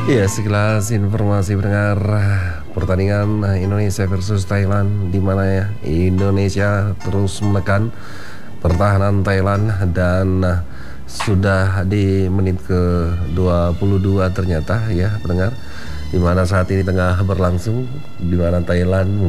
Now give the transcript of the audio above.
Iya, sekilas informasi pendengar pertandingan Indonesia versus Thailand, di mana ya Indonesia terus menekan pertahanan Thailand dan sudah di menit ke 22 ternyata ya pendengar, di mana saat ini tengah berlangsung, di mana Thailand